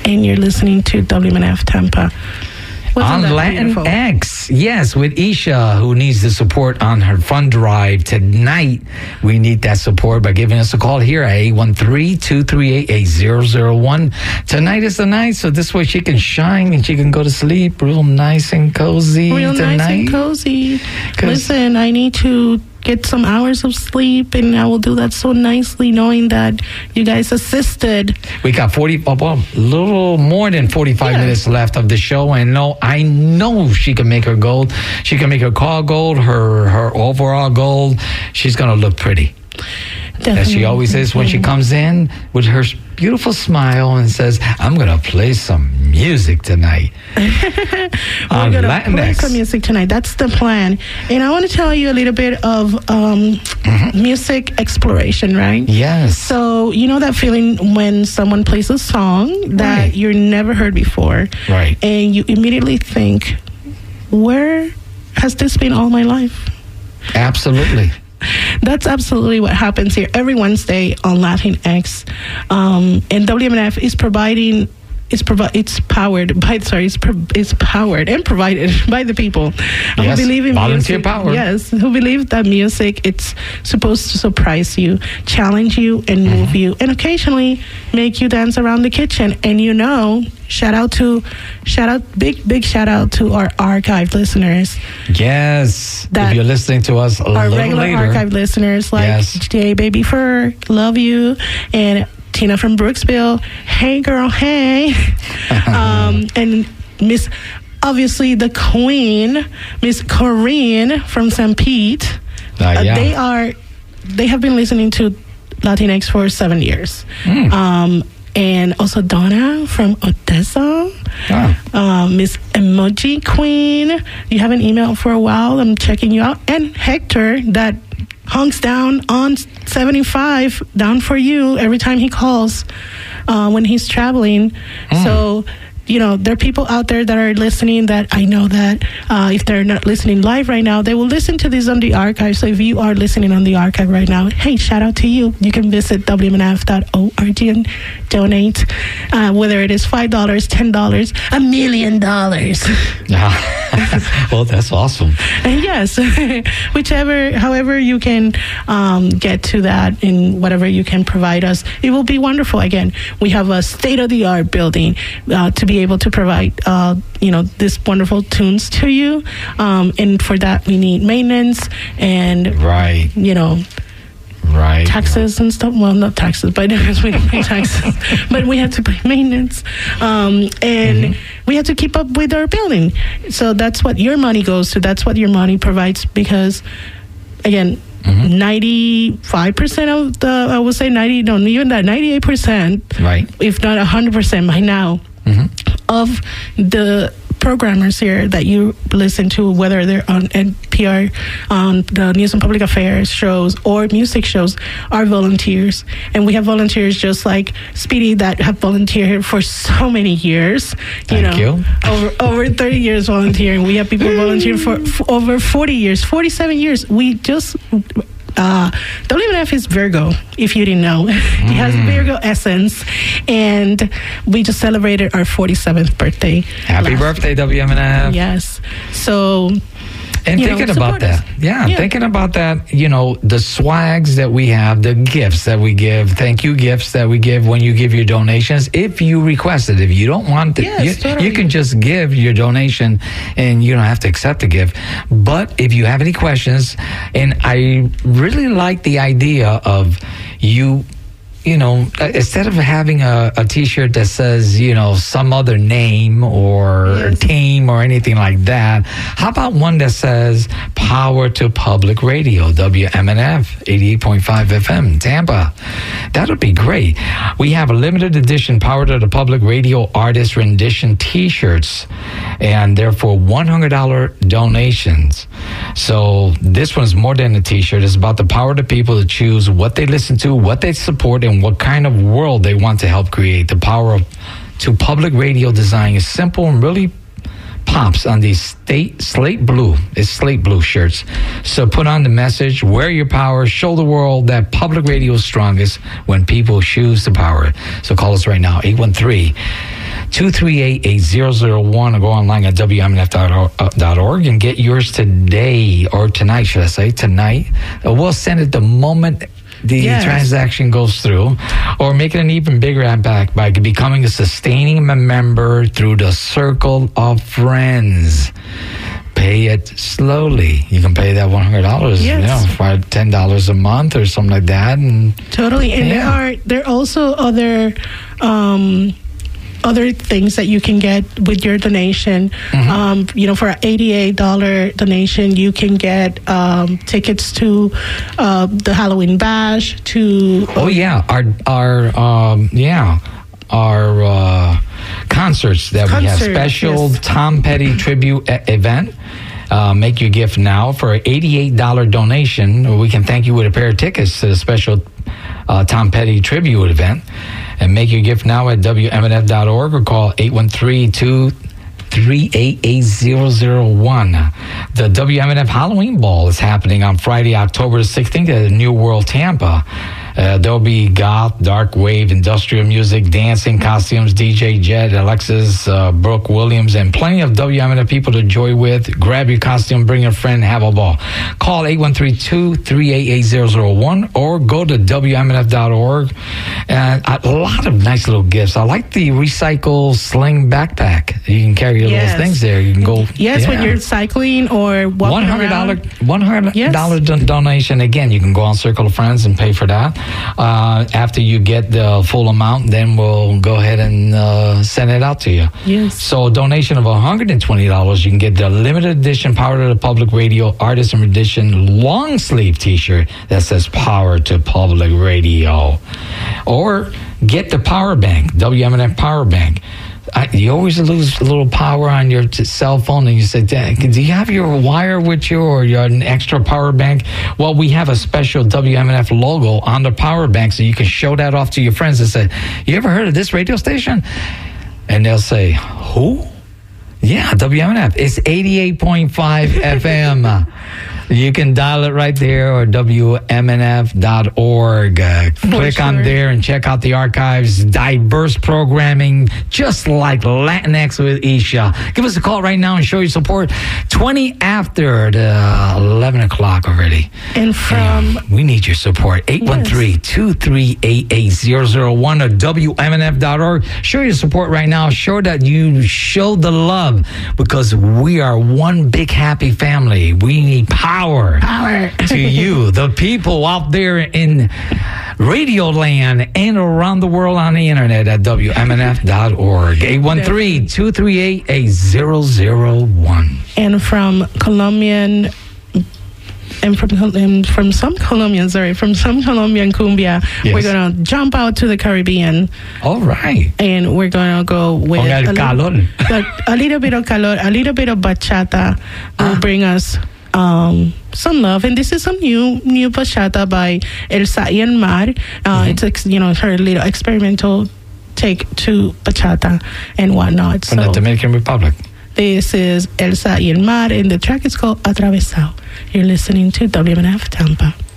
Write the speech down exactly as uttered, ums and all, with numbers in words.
and you're listening to W M N F Tampa. On Latinx, yes, with Isha, who needs the support on her fund drive tonight. We need that support by giving us a call here at eight one three, two three eight, eight zero zero one. Tonight is the night, so this way she can shine and she can go to sleep real nice and cozy real tonight. nice and cozy. Listen, I need to get some hours of sleep, and I will do that so nicely, knowing that you guys assisted. We got forty, well, a little more than forty-five yeah. minutes left of the show, and no, I know she can make her gold. She can make her car gold, her her overall gold. She's gonna look pretty. Definitely. As she always is when she comes in with her beautiful smile and says, I'm going to play some music tonight. We're going to play some music tonight. That's the plan. And I want to tell you a little bit of um, mm-hmm. music exploration, right? Yes. So, you know that feeling when someone plays a song that right. you've never heard before. Right. And you immediately think, where has this been all my life? Absolutely. That's absolutely what happens here every Wednesday on Latinx, um, and W M N F is providing. It's provi- It's powered by sorry. It's, pro- it's powered and provided by the people yes, who believe in volunteer music. Power. Yes, who believe that music it's supposed to surprise you, challenge you, and mm-hmm. move you, and occasionally make you dance around the kitchen. And you know, shout out to, shout out, big big shout out to our archive listeners. Yes, if you're listening to us a our little regular later. archive listeners like yes. J Baby Fur, love you, and Tina from Brooksville, hey girl, hey. um, and Miss, obviously the queen, Miss Corinne from Saint Pete. Uh, yeah. uh, they are, they have been listening to Latinx for seven years. Mm. Um, and also Donna from Odessa. Oh. Uh, Miss Emoji Queen. You haven't emailed for a while. I'm checking you out. And Hector, that hunks down on seventy-five, down for you every time he calls uh, when he's traveling. Mm. So, you know, there are people out there that are listening that I know that uh, if they're not listening live right now, they will listen to this on the archive. So if you are listening on the archive right now, hey, shout out to you. You can visit W M N F dot org and donate, uh, whether it is five dollars, ten dollars, a million dollars. Well, that's awesome. And yes, whichever, however you can um, get to that in whatever you can provide us, it will be wonderful. Again, we have a state-of-the-art building uh, to be able to provide, uh, you know, these wonderful tunes to you. Um, and for that, we need maintenance and, right. you know, right, taxes right. and stuff. Well, not taxes, but because we don't pay taxes, but we have to pay maintenance, um, and mm-hmm. we have to keep up with our building. So that's what your money goes to. That's what your money provides. Because, again, ninety-five mm-hmm. percent of the, I would say ninety, no, even that, ninety-eight percent, right, if not one hundred percent by now, mm-hmm. of the programmers here that you listen to, whether they're on N P R, on the News and Public Affairs shows or music shows, are volunteers. And we have volunteers just like Speedy that have volunteered for so many years. You Thank know, you. over over thirty years volunteering. We have people volunteering for, for over forty years, forty-seven years. We just... Uh, W M N F is Virgo, if you didn't know. It has Virgo essence, and we just celebrated our forty-seventh birthday. Happy last birthday, W M N F. Yes. So... And you thinking know, about that, yeah, yeah, thinking about that, you know, the swags that we have, the gifts that we give, thank you gifts that we give when you give your donations, if you request it. If you don't want it, yes, you, totally. you can just give your donation and you don't have to accept the gift. But if you have any questions, and I really like the idea of you, you know, instead of having a, a T-shirt that says, you know, some other name or yes. team or anything like that, how about one that says Power to Public Radio, W M N F, eighty-eight point five F M, Tampa? That would be great. We have a limited edition Power to the Public Radio artist rendition T-shirts, and they're for one hundred dollars donations. So this one's more than a T-shirt. It's about the power of the people to choose what they listen to, what they support, and what kind of world they want to help create. The power of to public radio design is simple and really pops on these state slate blue. It's slate blue shirts. So put on the message, wear your power, show the world that public radio is strongest when people choose to power it. So call us right now, eight one three, two three eight, eight zero zero one, or go online at W M N F dot org and get yours today, or tonight, should I say, tonight. We'll send it the moment the yes. transaction goes through, or make it an even bigger impact by becoming a sustaining member through the Circle of Friends. Pay it slowly. You can pay that one hundred dollars, yes. you know, for ten dollars a month or something like that. And totally. And yeah. there are there are also other um, other things that you can get with your donation. Mm-hmm. Um, you know, for an eighty-eight dollars donation, you can get um, tickets to uh, the Halloween Bash. To oh yeah, our our um, yeah. our uh, concerts that Concert, we have. Special yes. Tom Petty tribute e- event. Uh, make your gift now for an eighty-eight dollars donation. We can thank you with a pair of tickets to the special uh, Tom Petty tribute event. And make your gift now at W M N F dot org or call eight one three, two three eight, eight zero zero one. The W M N F Halloween Ball is happening on Friday, October sixteenth at the New World Tampa. Uh, there'll be goth, dark wave, industrial music, dancing, costumes, D J Jed, Alexis, uh, Brooke Williams, and plenty of W M N F people to enjoy with. Grab your costume, bring a friend, have a ball. Call eight one three, two three eight, eight zero zero one or go to W M N F dot org. And a lot of nice little gifts. I like the recycle sling backpack. You can carry your yes. little things there. You can go. Yes, yeah. when you're cycling or walking one hundred dollars, around. one hundred dollars yes. don- donation. Again, you can go on Circle of Friends and pay for that. Uh, after you get the full amount, then we'll go ahead and uh, send it out to you. Yes. So a donation of one hundred twenty dollars, you can get the limited edition Power to the Public Radio Artisan Edition long sleeve t-shirt that says Power to Public Radio. Or get the power bank, W M N F Power Bank. I, you always lose a little power on your t- cell phone, and you say, do you have your wire with you, or you're an extra power bank? Well, we have a special W M N F logo on the power bank, so you can show that off to your friends and say, you ever heard of this radio station? And they'll say, who? Yeah, W M N F. It's eighty-eight point five F M. You can dial it right there, or W M N F dot org. Uh, click sure. on there and check out the archives. Diverse programming, just like Latinx with Isha. Give us a call right now and show your support. twenty after the eleven o'clock already. And from... Hey, we need your support. eight one three, two three eight, eight zero zero one or W M N F dot org. Show your support right now. Show that you show the love, because we are one big happy family. We need power. Power, Power. to you, the people out there in Radio Land and around the world on the internet at W M N F dot org. eight one three, two three eight, eight zero zero one. And from Colombian... And from and from some Colombian, sorry, from some Colombian cumbia, yes. we're going to jump out to the Caribbean. All right. And we're going to go with a little, a little bit of calor, a little bit of bachata will ah. bring us um, some love. And this is some new new bachata by Elsa y el Mar. Uh, mm-hmm. It's, you know, her little experimental take to bachata and whatnot. From so, the Dominican Republic. This is Elsa y el Mar, and the track is called Atravesado. You're listening to W M N F Tampa.